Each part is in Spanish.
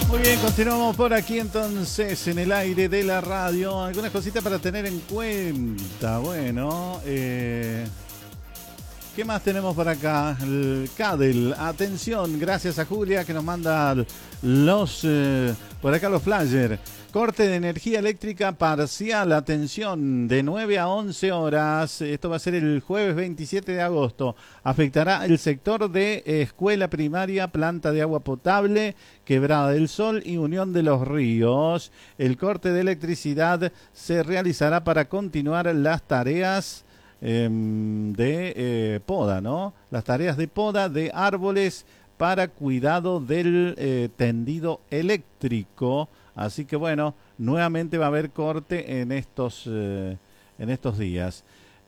Muy bien, continuamos por aquí entonces en el aire de la radio. Algunas cositas para tener en cuenta. Bueno, ¿qué más tenemos por acá? El Cadel. Atención, gracias a Julia que nos manda los por acá los flyers. Corte de energía eléctrica parcial, atención, de 9 a 11 horas. Esto va a ser el jueves 27 de agosto. Afectará el sector de escuela primaria, planta de agua potable, Quebrada del Sol y Unión de los Ríos. El corte de electricidad se realizará para continuar las tareas de poda, ¿no? Las tareas de poda de árboles para cuidado del tendido eléctrico. Así que bueno, nuevamente va a haber corte en estos días.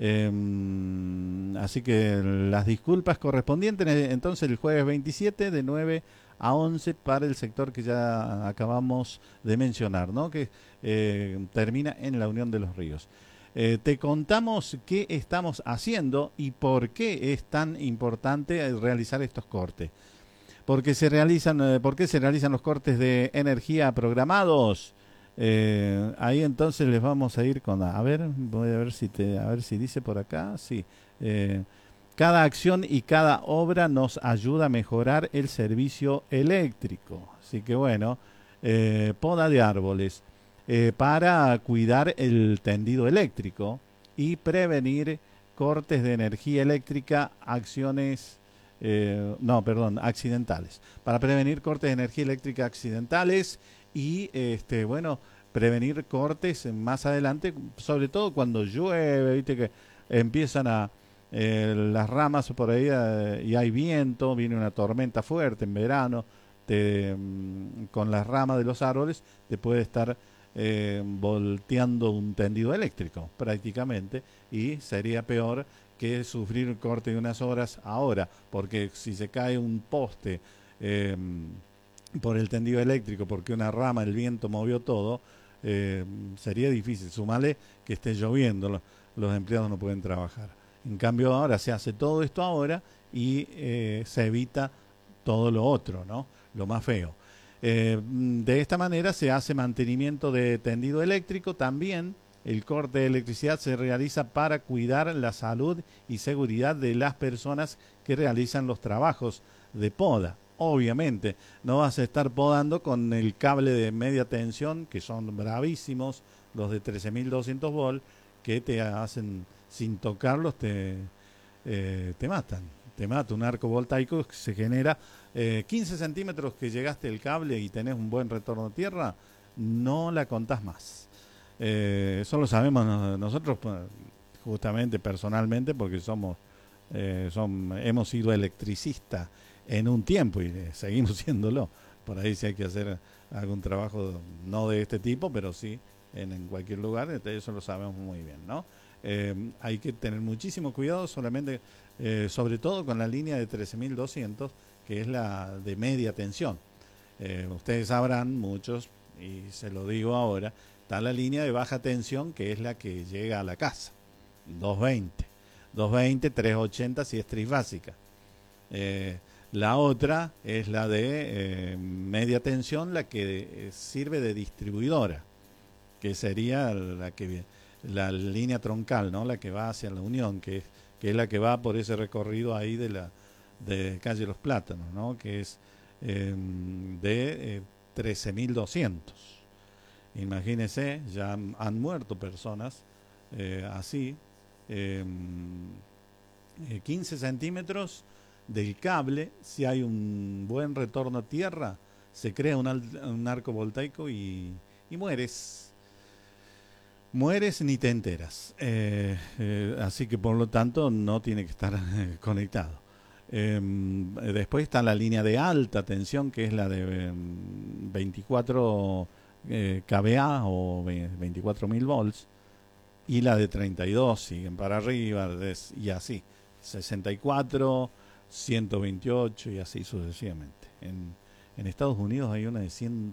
Así que las disculpas correspondientes, entonces el jueves 27 de 9 a 11 para el sector que ya acabamos de mencionar, ¿no? Que termina en la Unión de los Ríos. Te contamos qué estamos haciendo y por qué es tan importante realizar estos cortes. ¿Por qué se realizan los cortes de energía programados? Ahí entonces les vamos a ir con, a ver, voy a ver si dice por acá, sí. Cada acción y cada obra nos ayuda a mejorar el servicio eléctrico. Así que bueno, poda de árboles para cuidar el tendido eléctrico y prevenir cortes de energía eléctrica, accidentales. Para prevenir cortes de energía eléctrica accidentales y bueno, prevenir cortes más adelante, sobre todo cuando llueve, viste que empiezan a las ramas por ahí y hay viento, viene una tormenta fuerte en verano, con las ramas de los árboles te puede estar volteando un tendido eléctrico prácticamente, y sería peor que sufrir un corte de unas horas ahora, porque si se cae un poste por el tendido eléctrico, porque una rama, el viento movió todo, sería difícil. Sumale que esté lloviendo, los empleados no pueden trabajar. En cambio ahora se hace todo esto ahora y se evita todo lo otro, ¿no? Lo más feo. De esta manera se hace mantenimiento de tendido eléctrico. También el corte de electricidad se realiza para cuidar la salud y seguridad de las personas que realizan los trabajos de poda. Obviamente, no vas a estar podando con el cable de media tensión, que son bravísimos, los de 13.200 volts, que te hacen, sin tocarlos, te matan. Te mata un arco voltaico que se genera 15 centímetros que llegaste el cable y tenés un buen retorno a tierra, no la contás más. Eso lo sabemos nosotros justamente personalmente, porque hemos sido electricistas en un tiempo y seguimos siéndolo. Por ahí si hay que hacer algún trabajo no de este tipo, pero sí en cualquier lugar, eso lo sabemos muy bien, ¿no? Hay que tener muchísimo cuidado sobre todo con la línea de 13.200, que es la de media tensión. Ustedes sabrán, muchos, y se lo digo ahora, está la línea de baja tensión, que es la que llega a la casa, 220, 380 si es trifásica. La otra es la de media tensión, la que sirve de distribuidora, que sería la línea troncal, ¿no? La que va hacia la Unión, que es la que va por ese recorrido ahí de calle Los Plátanos, ¿no? Que es de 13.200. Imagínense, ya han muerto personas así, 15 centímetros del cable, si hay un buen retorno a tierra, se crea un arco voltaico y mueres. Mueres ni te enteras. Así que por lo tanto no tiene que estar conectado. Después está la línea de alta tensión, que es la de 24 kVA o 24.000 volts, y la de 32 siguen para arriba, y así 64, 128 y así sucesivamente. En Estados Unidos hay una de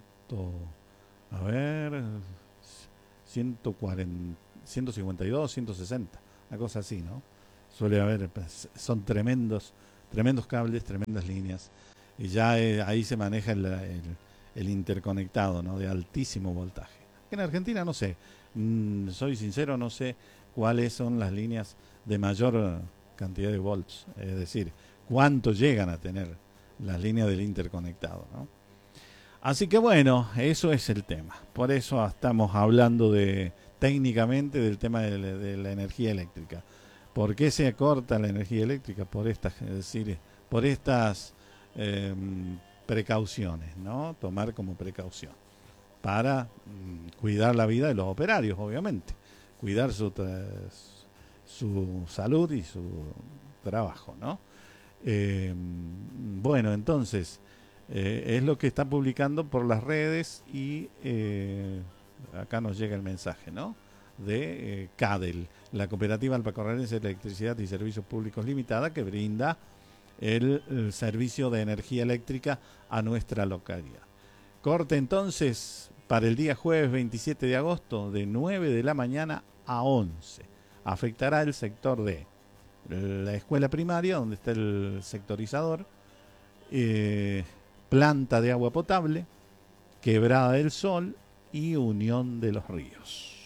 152, 160, una cosa así, ¿no? Suele haber, son tremendos cables, tremendas líneas, y ya ahí se maneja el interconectado, ¿no? De altísimo voltaje. En Argentina no sé, soy sincero, no sé cuáles son las líneas de mayor cantidad de volts, es decir, cuánto llegan a tener las líneas del interconectado, ¿no? Así que bueno, eso es el tema. Por eso estamos hablando de técnicamente del tema de la energía eléctrica. ¿Por qué se corta la energía eléctrica? Por estas, es decir, por estas eh, precauciones, ¿no? Tomar como precaución para cuidar la vida de los operarios, obviamente, cuidar su salud y su trabajo, ¿no? Bueno, entonces es lo que está publicando por las redes y acá nos llega el mensaje, ¿no? De CADEL, la Cooperativa Alpacorrerense de Electricidad y Servicios Públicos Limitada, que brinda el servicio de energía eléctrica a nuestra localidad. Corte entonces para el día jueves 27 de agosto de 9 de la mañana a 11. Afectará el sector de la escuela primaria, donde está el sectorizador, planta de agua potable, Quebrada del Sol y Unión de los Ríos.